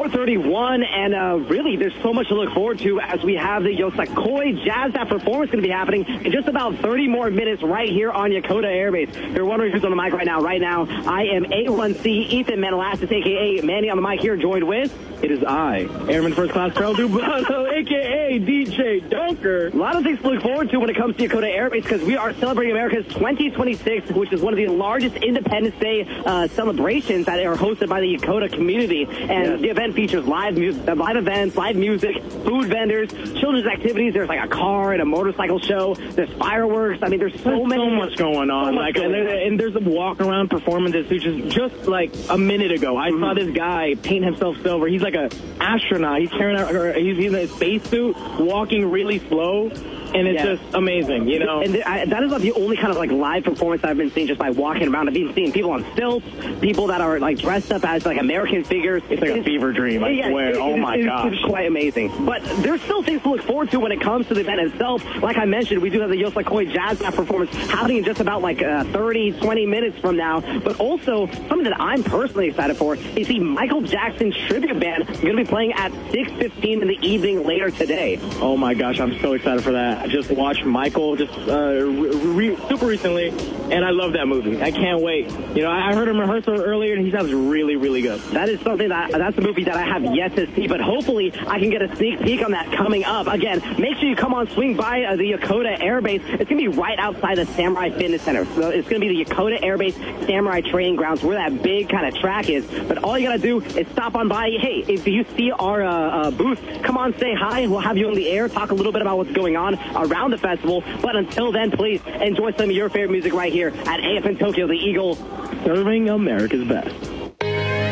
4:31, and really, there's so much to look forward to as we have the Yosakoi Jazz Tap performance going to be happening in just about 30 more minutes right here on Yokota Air Base. If you're wondering who's on the mic right now, I am A1C Ethan Manalassis, a.k.a. Manny on the mic here, joined with... It is I, Airman First Class Carl Dubano, a.k.a. DJ Dunker. A lot of things to look forward to when it comes to Yokota Air Base because we are celebrating America's 2026, which is one of the largest Independence Day celebrations that are hosted by the Yokota community. And the event features live events, live music, food vendors, children's activities. There's like a car and a motorcycle show. There's fireworks. I mean, there's so much going on. And there's a walk-around performance that features just like a minute ago. I saw this guy paint himself silver. He's like an astronaut. He's carrying out, he's in a spacesuit, walking really slow. And it's just amazing, you know. And that is not the only kind of like live performance I've been seeing just by walking around. I've been seeing people on stilts, people that are like dressed up as like American figures. It's like a fever dream, I swear. Oh my gosh. It's quite amazing. But there's still things to look forward to when it comes to the event itself. Like I mentioned, we do have the Yosakoi Jazz Tap performance happening in just about like 30, 20 minutes from now. But also, something that I'm personally excited for is the Michael Jackson tribute band going to be playing at 6:15 in the evening later today. Oh my gosh, I'm so excited for that. I just watched Michael super recently, and I love that movie. I can't wait. You know, I heard him rehearse earlier, and he sounds really, really good. That is something that's a movie that I have yet to see, but hopefully I can get a sneak peek on that coming up. Again, make sure you come on, swing by the Yokota Air Base. It's going to be right outside the Samurai Fitness Center. So it's going to be the Yokota Air Base Samurai Training Grounds where that big kind of track is. But all you got to do is stop on by. Hey, if you see our booth, come on, say hi. We'll have you on the air, talk a little bit about what's going on around the festival. But until then, please enjoy some of your favorite music right here at AFN Tokyo, the Eagle. Serving America's best.